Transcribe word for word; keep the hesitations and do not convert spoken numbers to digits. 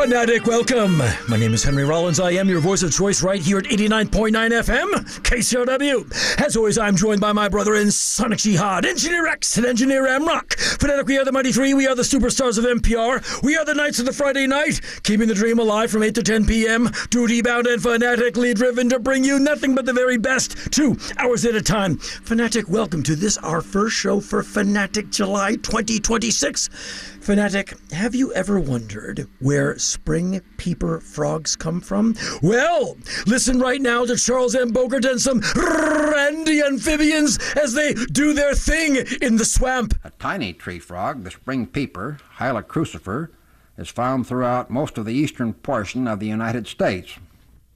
Fanatic, welcome. My name is Henry Rollins. I am your voice of choice right here at eighty-nine point nine F M, K C O W. As always, I'm joined by my brother in Sonic Jihad, Engineer X and Engineer Amrock. Fanatic, we are the Mighty Three. We are the superstars of N P R. We are the Knights of the Friday Night, keeping the dream alive from eight to ten p.m. Duty-bound and fanatically driven to bring you nothing but the very best, two hours at a time. Fanatic, welcome to this, our first show for Fanatic July twenty twenty-six. Fanatic, have you ever wondered where spring peeper frogs come from? Well, listen right now to Charles M. Bogart and some randy amphibians as they do their thing in the swamp. A tiny tree frog, the spring peeper, Hyla crucifer, is found throughout most of the eastern portion of the United States.